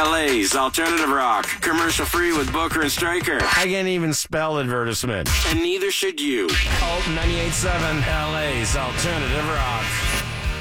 LA's alternative rock. Commercial free with Booker and Stryker. I can't even spell advertisement. And neither should you. Oh, 98.7 LA's alternative rock.